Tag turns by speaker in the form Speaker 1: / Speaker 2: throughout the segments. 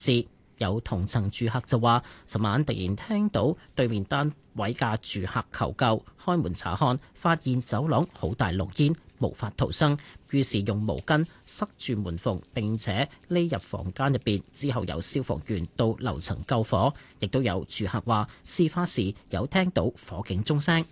Speaker 1: 示。有同層住客就話，尋晚突然聽到對面單位嘅住客求救，開門查看，發現走廊好大濃煙，無法逃生，於是用毛巾塞住門縫，並且匿入房間入邊。之後有消防員到樓層救火，亦都有住客話，事發時有聽到火警鐘聲。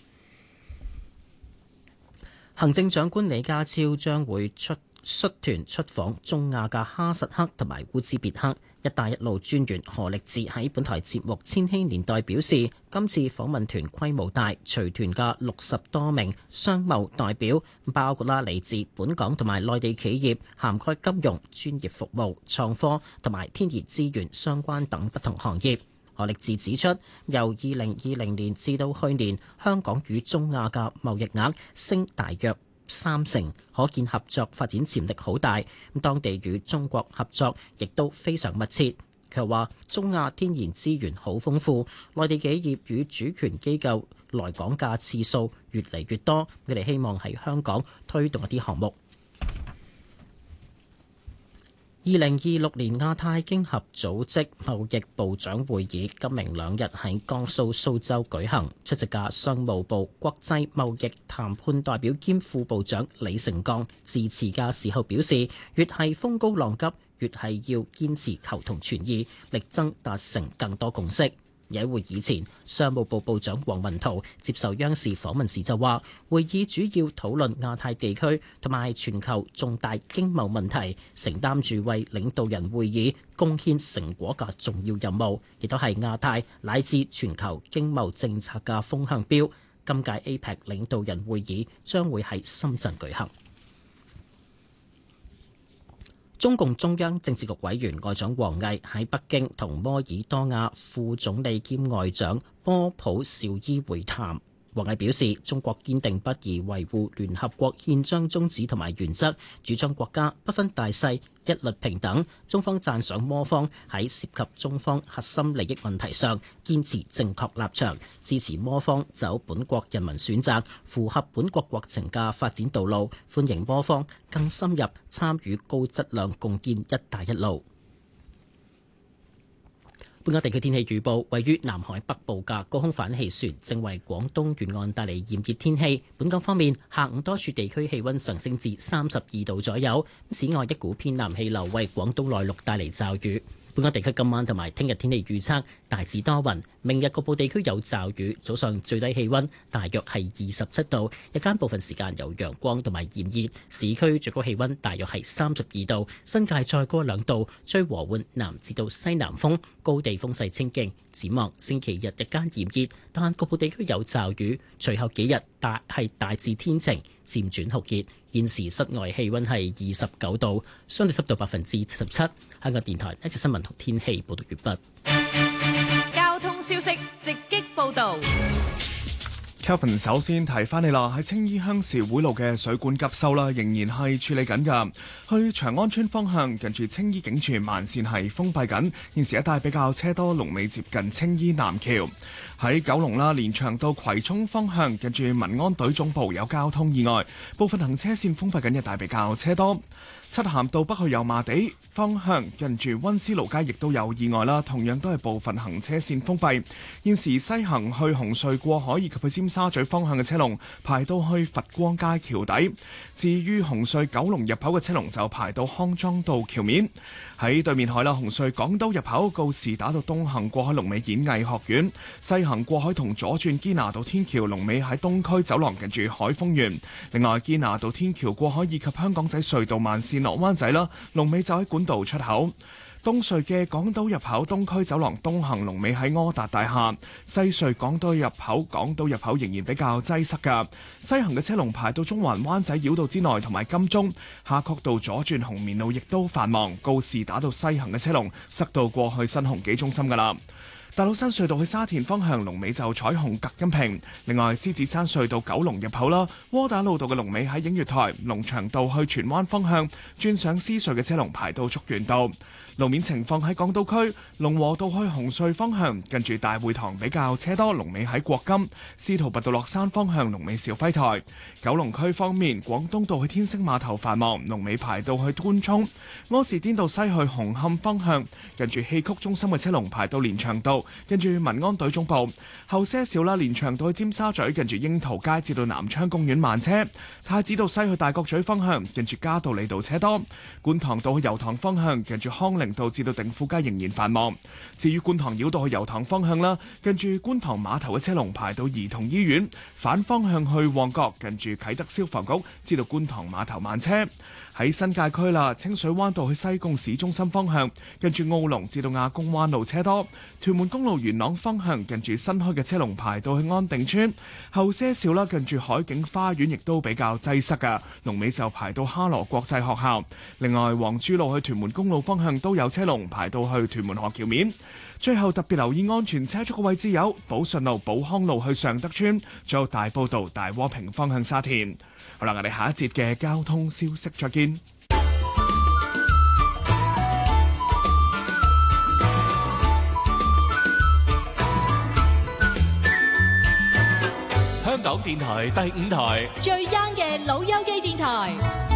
Speaker 1: 行政長官李家超將會率團出訪中亞嘅哈薩克同埋烏茲別克。一帶一路專員何力智喺本台節目《千禧年代》表示，今次訪問團規模大，隨團嘅60多名商貿代表，包括嚟自本港同埋內地企業，涵蓋金融、專業服務、創科同埋天然資源相關等不同行業。何力智指出，由2020年至到去年，香港與中亞嘅貿易額升大約30%，可見合作發展潛力好大。當地與中國合作亦都非常密切。佢話中亞天然資源好豐富，內地企業與主權機構來港嘅次數越嚟越多，佢哋希望喺香港推動一啲項目。2026年亞太經合組織貿易部長會議今明兩日喺江蘇蘇州舉行，出席嘅商務部國際貿易談判代表兼副部長李成鋼致辭嘅時候表示，越係風高浪急，越係要堅持求同存異，力爭達成更多共識。喺會議前，商務部部長王文濤接受央視訪問時就話，會議主要討論亞太地區同埋全球重大經貿問題，承擔住為領導人會議貢獻成果嘅重要任務，亦都係亞太乃至全球經貿政策嘅風向標。今屆 APEC 領導人會議將會喺深圳舉行。中共中央政治局委員外長王毅喺北京同摩爾多瓦副總理兼外長波普紹伊會談。王毅表示，中國堅定不移維護聯合國憲章宗旨同埋原則，主張國家不分大細，一律平等。中方讚賞摩方喺涉及中方核心利益問題上堅持正確立場，支持摩方走本國人民選擇、符合本國國情嘅發展道路，歡迎摩方更深入參與高質量共建一帶一路。本港地區天氣預報，位於南海北部嘅高空反氣旋正為廣東沿岸帶嚟炎熱天氣。本港方面，下午多處地區氣溫上升至32度左右。此外，一股偏南氣流為廣東內陸帶嚟驟雨。本港地區今晚同埋聽日天氣預測大致多雲，明日局部地區有驟雨，早上最低氣溫大約係27度，日間部分時間有陽光同埋炎熱，市區最高氣溫大約係32度，新界再高2度，吹和緩南至到西南風，高地風勢清勁。展望星期日日間炎熱，但局部地區有驟雨，隨後幾日大致天晴，漸轉酷熱。現時室外氣溫係29度，相對濕度77%。香港電台一節新聞同天氣報道完畢。
Speaker 2: 交通消息直擊報道。
Speaker 3: Kelvin 首先提翻你啦，喺青衣鄉事會路嘅水管急修啦，仍然係處理緊㗎。去長安村方向近住青衣警署慢線係封閉緊，現時一帶比較車多，龍尾接近青衣南橋。喺九龍啦，連翔道葵涌方向近住民安隊總部有交通意外，部分行車線封閉緊，一帶比較車多。漆咸道北去油麻地方向近住溫思勞街亦都有意外啦，同樣都係部分行車線封閉。現時西行去紅隧過海以及去尖沙咀方向嘅車龍排到去佛光街橋底，至於紅隧九龍入口嘅車龍就排到康莊道橋面。喺對面海啦，紅隧港島入口告士打道東行過海龍尾演藝學院，西行過海同左轉堅拿道天橋龍尾喺東區走廊近住海峰園。另外堅拿道天橋過海以及香港仔隧道慢線落灣仔啦，龍尾就喺管道出口。東隧嘅港島入口東區走廊東行龍尾喺柯達大廈，西隧港島入口仍然比較擠塞㗎。西行嘅車龍排到中環灣仔繞道之內同埋金鐘，夏慤道左轉紅棉路亦都繁忙，告士打道西行嘅車龍塞到過去新鴻基中心㗎啦。大老山隧道去沙田方向龍尾就彩虹隔音屏。另外獅子山隧道九龍入口啦，窩打老道嘅龍尾喺映月台，龍翔道去荃灣方向轉上獅隧嘅車龍排到竹園道。 路面情況喺港島區龍和道去紅隧方向，近住大會堂比較車多，龍尾喺國金；司徒拔道落山方向龍尾兆輝台。九龍區方面，廣東道去天星碼頭繁忙，龍尾排到去官涌；柯士甸道西去紅磡方向，近住戲曲中心嘅車龍排到連翔道，跟住民安隊總部後些少啦。連翔道去尖沙咀，近住櫻桃街至到南昌公園慢車；太子道西去大角咀方向，近住嘉道理道車多；觀塘道去油塘方向，近住康寧道至到定富街仍然繁忙。至於觀塘繞道去油塘方向啦，近住觀塘碼頭嘅車龍排到兒童醫院；反方向去旺角，近住啟德消防局至到觀塘碼頭慢車。喺新界區啦，清水灣道去西貢市中心方向，近住澳龍至到亞公灣路車多；屯門公路元朗方向，近住新開嘅車龍排到去安定村後些少啦，近住海景花園亦都比較擠塞㗎，龍尾就排到哈羅國際學校。另外，黃珠路去屯門公路方向都有車龍排到去屯門河橋面。最後特別留意安全車速嘅位置有寶順路、寶康路去尚德村，仲有大埔道大窩坪方向沙田。好啦，我哋下一節嘅交通消息再見。
Speaker 4: 香港電台第5台
Speaker 2: 最 young 嘅老友記電台。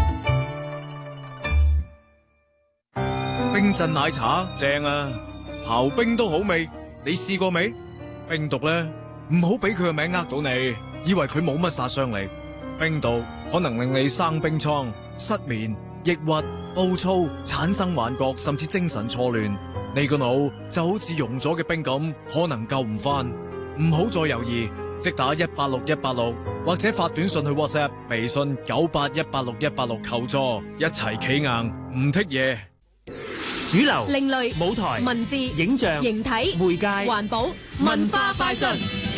Speaker 5: 冰鎮奶茶正啊，刨冰都好味，你試過未？冰毒呢，唔好俾佢個名呃到你，以為佢冇乜殺傷力。冰毒可能令你生冰瘡、失眠、抑鬱、暴躁、產生幻覺，甚至精神錯亂。你個腦就好似溶咗嘅冰咁，可能救唔翻。唔好再猶豫，即打186186，或者發短信去 WhatsApp、微信9818616求助，一齊企硬唔剔嘢。
Speaker 4: 主流、
Speaker 2: 另類、
Speaker 4: 舞台、
Speaker 2: 文字、
Speaker 4: 影像、
Speaker 2: 形體、
Speaker 4: 媒介、
Speaker 2: 環保、文化快訊。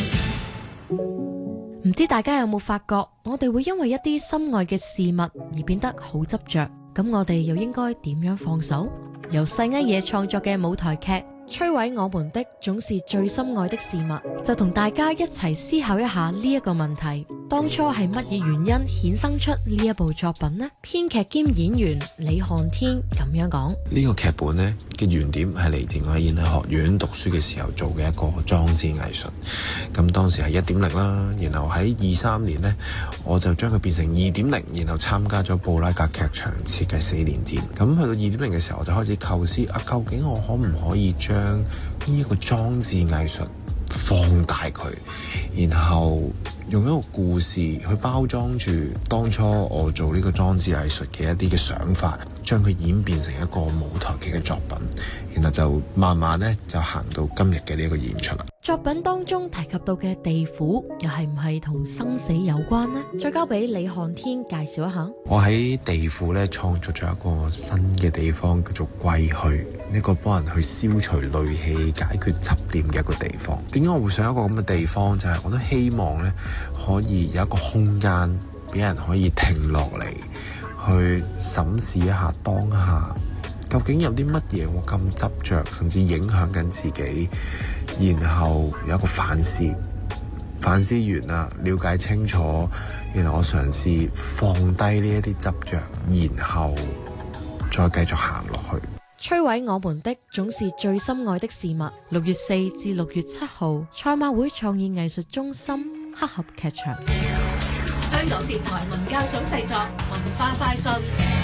Speaker 6: 唔知大家有冇發覺，我哋會因為一啲心愛嘅事物而變得好執着，咁我哋又應該點樣放手？由細藝野創作嘅舞台劇《摧毀我們的總是最心愛的事物》，就同大家一齊思考一下呢一個問題：當初係乜嘢原因衍生出呢一部作品呢？編劇兼演員李漢天咁樣講：
Speaker 7: 呢個劇本呢嘅原點係嚟自我喺演藝學院讀書嘅時候做嘅一個裝置藝術。咁當時係1.0啦，然後喺23年呢，我就將佢變成2.0，然後參加咗布拉格劇場設計4年展。咁去到2.0嘅時候，我就開始構思究竟我可唔可以將呢一個裝置藝術放大佢，然後用一個故事去包裝住當初我做呢個裝置藝術嘅一啲嘅想法，將佢演變成一個舞台劇嘅作品，然後就慢慢呢就行到今日嘅呢一個演出啦。
Speaker 6: 作品當中提及到嘅地府，又係唔係同生死有關呢？再交俾李漢天介紹一下。
Speaker 7: 我喺地府咧創造咗一個新嘅地方，叫做歸墟，一個幫人去消除戾氣、解決執念嘅一個地方。點解我會想一個咁嘅地方？就係我都希望咧可以有一個空間俾人可以停落嚟，去審視一下當下究竟有啲乜嘢我咁執着，甚至影響緊自己，然後有一個反思完啦，了解清楚，然後我嘗試放低呢一啲執着，然後再繼續行落去。
Speaker 6: 摧毀我們的總是最心愛的事物。6月4至6月7號，賽馬會創意藝術中心黑盒劇場。
Speaker 2: 香港電台文教組製作，文化快訊。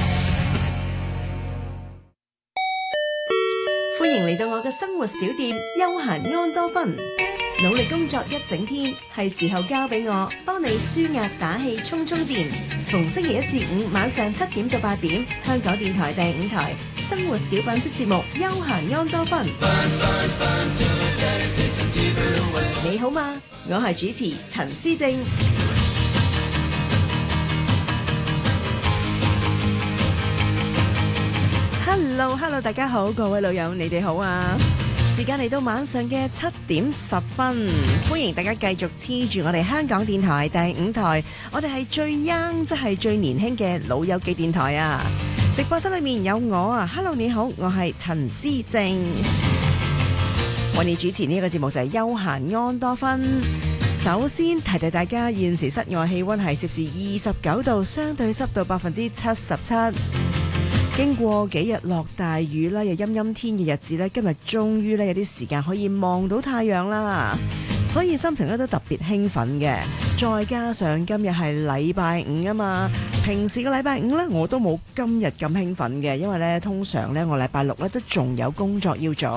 Speaker 8: 歡迎嚟到我嘅生活小店休閒安多芬。努力工作一整天，係時候交俾我幫你舒壓打氣充電。逢星期1至5晚上7點到8點，香港電台第5台生活小品式節目休閒安多芬。你好嗎？我係主持陳思正。Hello， 大家好，各位老友，你哋好啊！時間嚟到晚上嘅7點10分，歡迎大家繼續黐住我哋香港電台第5台，我哋係最 young， 即係最年輕嘅老友記電台啊！直播室裏面有我啊 ，Hello， 你好，我係陳思正，為你主持呢個節目就係休閒安多芬。首先提提大家，現時室外氣溫係攝氏29度，相對濕度77%。 經過幾日落大雨啦，又陰陰天嘅日子咧，今日終於咧有啲時間可以望到太陽啦，所以心情咧都特別興奮嘅。再加上今日係禮拜五啊嘛，平時嘅禮拜五咧我都冇今日咁興奮嘅，因為咧通常咧我禮拜六咧都仲有工作要做。